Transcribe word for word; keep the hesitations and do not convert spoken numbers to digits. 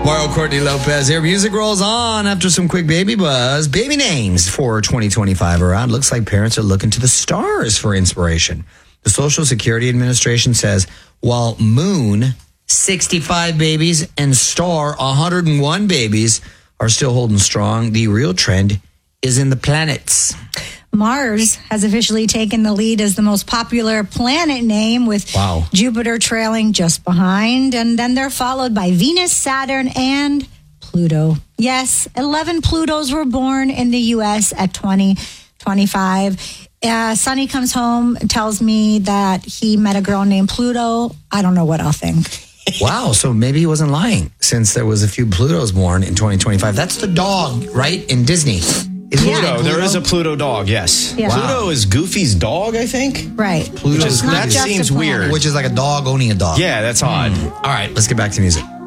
Mario Courtney Lopez here. Music rolls on after some quick baby buzz. Baby names for twenty twenty-five are out. Looks like parents are looking to the stars for inspiration. The Social Security Administration says while Moon, sixty-five babies, and Star, one hundred one babies, are still holding strong, the real trend is in the planets. Mars has officially taken the lead as the most popular planet name, with wow. Jupiter trailing just behind. And then they're followed by Venus, Saturn, and Pluto. Yes, eleven Plutos were born in the U S at twenty twenty-five. Uh, Sonny comes home, tells me that he met a girl named Pluto. I don't know what I'll think. Wow, so maybe he wasn't lying, since there was a few Plutos born in twenty twenty-five. That's the dog, right, in Disney. Is Pluto. Pluto. There is a Pluto dog, yes. Yeah. Wow. Pluto is Goofy's dog, I think. Right. Pluto is, that seems weird. Which is like a dog owning a dog. Yeah, that's odd. Mm. All right, let's get back to music.